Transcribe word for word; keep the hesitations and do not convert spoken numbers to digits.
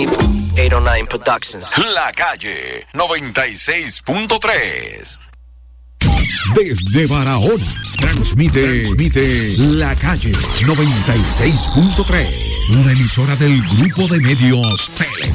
Nico, ocho nueve Productions. La Calle noventa y seis punto tres. Desde Barahona, transmite, transmite La Calle noventa y seis punto tres. Una emisora del Grupo de Medios Tele.